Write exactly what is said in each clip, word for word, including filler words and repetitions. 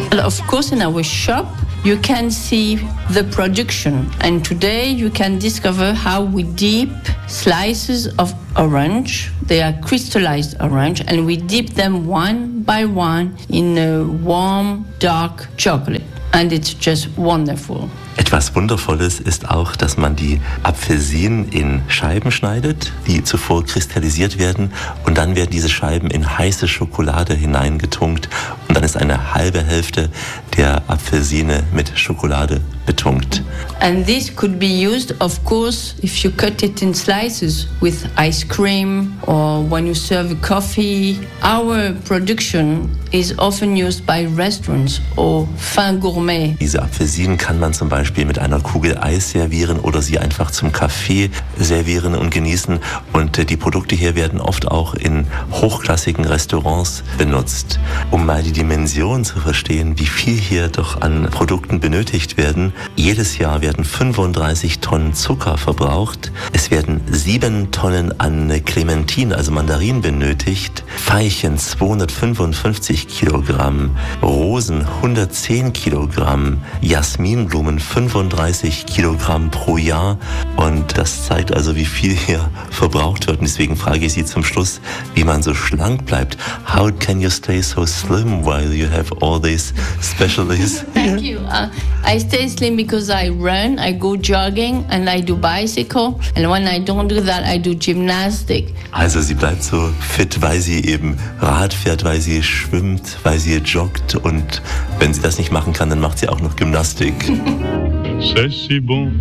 And of course, in our shop, you can see the production. And today you can discover how we dip slices of orange. They are crystallized orange, and we dip them one by one in a warm, dark chocolate. And it's just wonderful. Etwas Wundervolles ist auch, dass man die Apfelsinen in Scheiben schneidet, die zuvor kristallisiert werden, und dann werden diese Scheiben in heiße Schokolade hineingetunkt und dann ist eine halbe Hälfte der Apfelsine mit Schokolade betunkt. And this could be used, of course, if you cut it in slices with ice cream or when you serve coffee. Our production is often used by restaurants or fin gourmet. Diese Apfelsinen kann man zum Beispiel mit einer Kugel Eis servieren oder sie einfach zum Kaffee servieren und genießen. Und die Produkte hier werden oft auch in hochklassigen Restaurants benutzt. Um mal die Dimension zu verstehen, wie viel hier doch an Produkten benötigt werden. Jedes Jahr werden fünfunddreißig Tonnen Zucker verbraucht. Es werden sieben Tonnen an Clementinen, also Mandarinen, benötigt. Veilchen zweihundertfünfundfünfzig Kilogramm. Rosen hundertzehn Kilogramm. Jasminblumen fünfunddreißig Kilogramm pro Jahr. Und das zeigt also, wie viel hier verbraucht wird. Und deswegen frage ich Sie zum Schluss, wie man so schlank bleibt. How can you stay so slim while you have all these specialties? Thank you. Uh, I stay slim because I run, I go jogging and I do bicycle. And when I don't do that, I do gymnastic. Also sie bleibt so fit, weil sie eben Rad fährt, weil sie schwimmt, weil sie joggt. Und wenn sie das nicht machen kann, dann macht sie auch noch Gymnastik. C'est si bon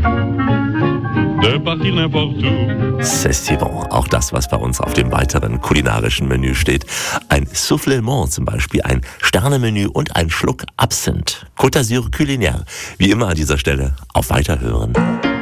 de partir n'importe où. C'est si bon. Auch das, was bei uns auf dem weiteren kulinarischen Menü steht. Ein Soufflement zum Beispiel, ein Sternemenü und ein Schluck Absinth. Côte d'Azur culinaire. Wie immer an dieser Stelle auf Weiterhören.